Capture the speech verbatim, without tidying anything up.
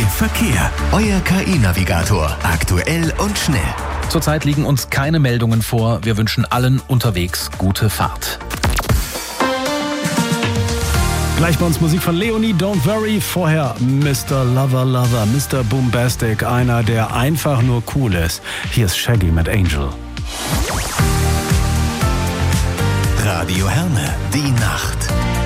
Verkehr. Euer K I-Navigator. Aktuell und schnell. Zurzeit liegen uns keine Meldungen vor. Wir wünschen allen unterwegs gute Fahrt. Gleich bei uns Musik von Leonie, Don't Worry. Vorher Mister Lover Lover, Mister Boombastic, einer, der einfach nur cool ist. Hier ist Shaggy mit Angel. Radio Herne, die Nacht.